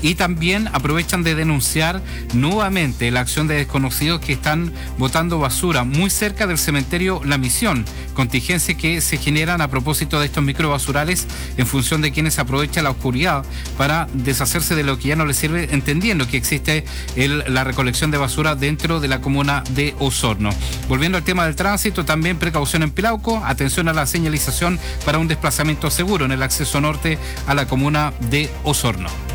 y también aprovechan de denunciar nuevamente la acción de desconocidos que están botando basura muy cerca del cementerio La Misión, contingencias que se generan a propósito de estos microbasurales en función de quienes aprovechan la oscuridad para deshacerse de lo que ya no les sirve, entendiendo que existe la recolección de basura dentro de la comuna de Osorno. Volviendo al tema del tránsito, también precaución en Pilauco, atención a la señalización para un desplazamiento seguro en el acceso norte a la comuna de Osorno.